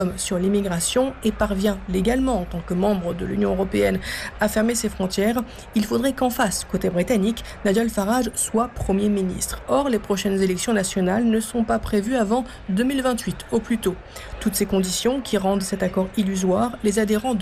sur l'immigration et parvient légalement en tant que membre de l'Union européenne à fermer ses frontières, il faudrait qu'en face, côté britannique, Nigel Farage soit Premier ministre. Or, les prochaines élections nationales ne sont pas prévues avant 2028 au plus tôt. Toutes ces conditions qui rendent cet accord illusoire, les adhérents